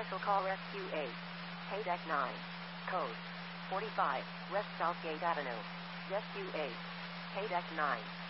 Special call Rescue 8. Haydeck 9. Code 45, West Southgate Avenue. Rescue 8. Haydeck 9.